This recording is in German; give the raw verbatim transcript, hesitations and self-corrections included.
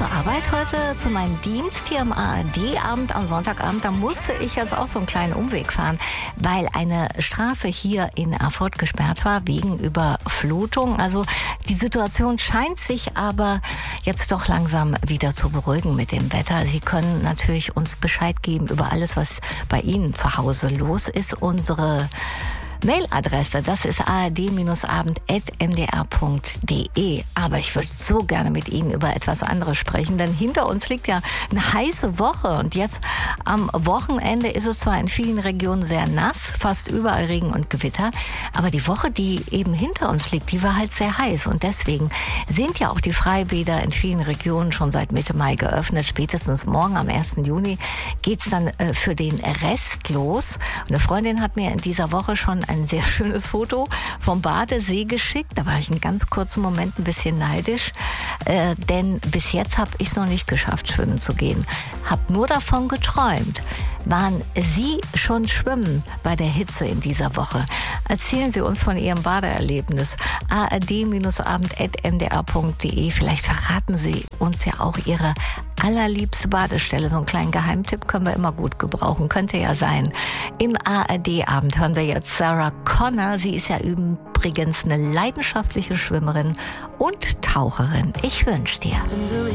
zur Arbeit heute, zu meinem Dienst hier im A R D-Abend am Sonntagabend. Da musste ich jetzt auch so einen kleinen Umweg fahren, weil eine Straße hier in Erfurt gesperrt war wegen Überflutung. Also die Situation scheint sich aber jetzt doch langsam wieder zu beruhigen mit dem Wetter. Sie können natürlich uns Bescheid geben über alles, was bei Ihnen zu Hause los ist. Unsere Mailadresse, das ist a r d abend at m d r punkt d e. Aber ich würde so gerne mit Ihnen über etwas anderes sprechen, denn hinter uns liegt ja eine heiße Woche und jetzt am Wochenende ist es zwar in vielen Regionen sehr nass, fast überall Regen und Gewitter, aber die Woche, die eben hinter uns liegt, die war halt sehr heiß und deswegen sind ja auch die Freibäder in vielen Regionen schon seit Mitte Mai geöffnet. Spätestens morgen am ersten Juni geht's dann äh, für den Rest los. Und eine Freundin hat mir in dieser Woche schon ein sehr schönes Foto vom Badesee geschickt. Da war ich einen ganz kurzen Moment ein bisschen neidisch, äh, denn bis jetzt habe ich es noch nicht geschafft, schwimmen zu gehen. Hab nur davon geträumt. Waren Sie schon schwimmen bei der Hitze in dieser Woche? Erzählen Sie uns von Ihrem Badeerlebnis. a r d abend at m d r punkt d e. Vielleicht verraten Sie uns ja auch Ihre allerliebste Badestelle. So einen kleinen Geheimtipp können wir immer gut gebrauchen. Könnte ja sein. Im A R D-Abend hören wir jetzt Sarah Connor. Sie ist ja übrigens eine leidenschaftliche Schwimmerin und Taucherin. Ich wünsche dir.